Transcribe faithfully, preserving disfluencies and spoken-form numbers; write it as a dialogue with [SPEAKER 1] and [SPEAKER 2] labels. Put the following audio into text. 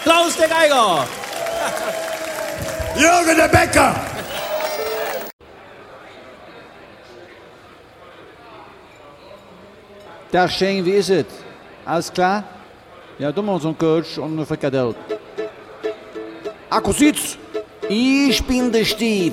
[SPEAKER 1] Klaus der Geiger.
[SPEAKER 2] Jürgen der Bäcker.
[SPEAKER 3] Dag Shane, wie is het? Alles klar? Ja, doe maar zo'n Coach und eine Frikadelle.
[SPEAKER 4] Akkusitz, ich bin der Steve.